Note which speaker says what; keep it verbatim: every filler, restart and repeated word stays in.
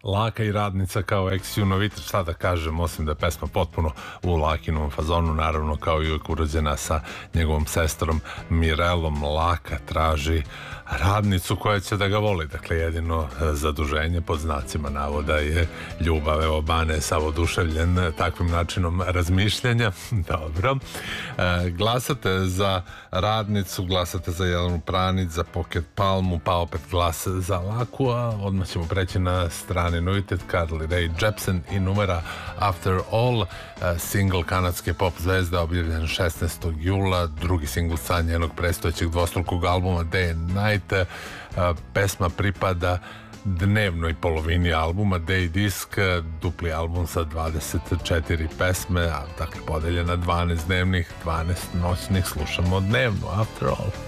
Speaker 1: Laka i Radnica kao ex novitet, šta da kažem, osim da je pesma potpuno u Lakinom fazonu, naravno kao i uvijek urađena sa njegovom sestrom Mirelom. Laka traži radnicu koja će da ga voli, dakle jedino zaduženje pod znacima navoda je ljubav. Evo, Bane je sav oduševljen takvim načinom razmišljanja. Dobro. E, glasate za Radnicu, glasate za Jelenu Pranić, za Pocket Palmu, pa opet glas za Laku, a odmah ćemo preći na strani novitet. Carly Rae Jepsen i numera After All, single kanadske pop zvezde, objavljen šesnaestog jula, drugi singl sa njenog predstojećeg dvostrukog albuma Day and Night. Pesma pripada dnevnoj polovini albuma Day Disc, dupli album sa dvadeset četiri pesme, a dakle podeljena dvanaest dnevnih, dvanaest noćnih. Slušamo dnevno After All.